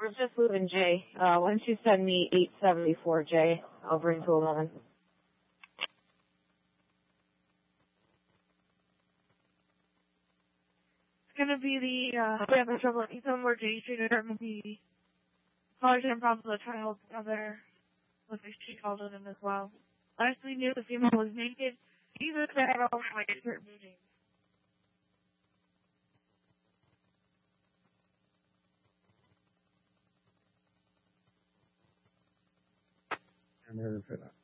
We're just moving Jay. Why don't you send me 874, Jay? I'll bring 211. It's gonna be we have trouble at Ethan where J Street and the college and problems with the child other, what she called it in as well. Last we knew the female was naked. Even if they had all like certain meetings. I never fit up.